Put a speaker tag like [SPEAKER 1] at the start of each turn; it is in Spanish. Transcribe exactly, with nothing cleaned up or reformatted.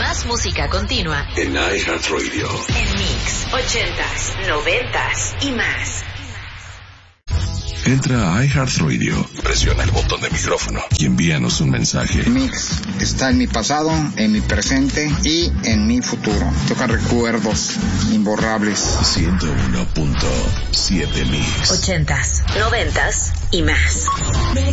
[SPEAKER 1] Más música continua
[SPEAKER 2] en iHeartRadio.
[SPEAKER 1] En Mix, ochentas, noventas y más.
[SPEAKER 2] Entra a iHeartRadio, presiona el botón de micrófono y envíanos un mensaje.
[SPEAKER 3] Mix está en mi pasado, en mi presente y en mi futuro. Toca recuerdos imborrables.
[SPEAKER 2] ciento uno punto siete Mix.
[SPEAKER 1] Ochentas, noventas y más.